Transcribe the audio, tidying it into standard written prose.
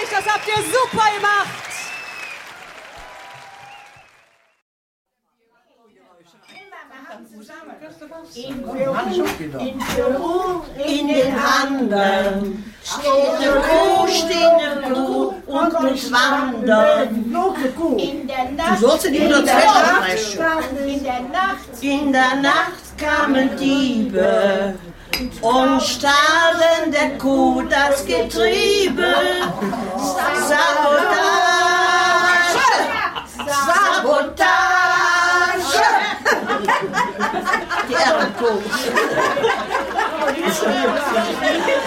euch, das habt ihr super gemacht. In Peru, in den Anden, steht eine Kuh und muss wandern. In der Nacht kamen Diebe und stahlen der Kuh das Getriebe. Sabotage! Die Ehrenkuh.